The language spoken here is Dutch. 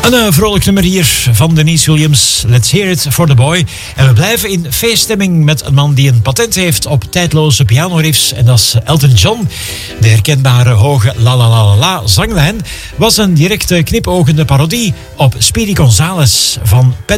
Een vrolijk nummer hier van Denise Williams. Let's hear it for the boy. En we blijven in feeststemming met een man die een patent heeft op tijdloze pianoriffs. En dat is Elton John. De herkenbare hoge la la la la zanglijn was een directe knipogende parodie op Speedy Gonzales van Pat